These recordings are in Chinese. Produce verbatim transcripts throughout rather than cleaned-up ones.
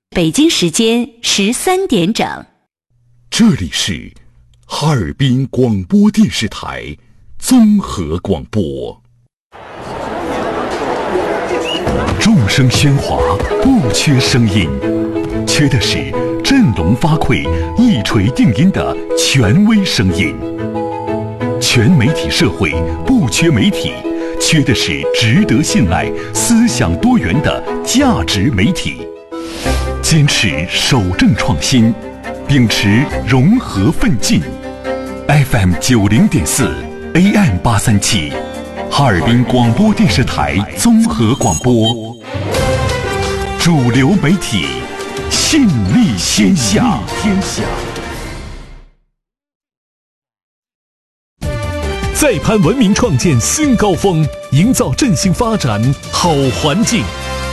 北京时间十三点整。 这里是哈尔滨广播电视台综合广播。众声喧哗，不缺声音，缺的是振聋发聩、一锤定音的权威声音。全媒体社会不缺媒体，缺的是值得信赖、思想多元的价值媒体。坚持守正创新，秉持融合奋进。F M 九零点四 A M 八三七，哈尔滨广播电视台综合广播，主流媒体，信力天下。天下。 再攀文明创建新高峰，营造振兴发展好环境。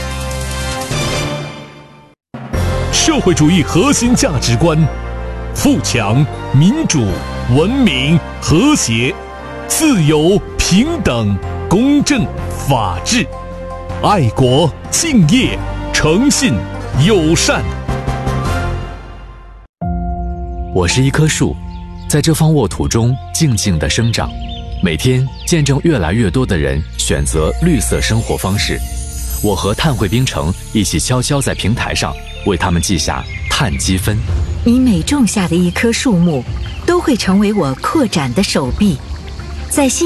社会主义核心价值观：富强、民主、文明、和谐、自由、平等、公正、法治、爱国、敬业、诚信、友善。 我是一棵树，在这方沃土中静静地生长，每天见证越来越多的人选择绿色生活方式。我和碳汇冰城一起悄悄在平台上为他们记下碳积分。 你每种下的一棵树木，都会成为我扩展的手臂。在新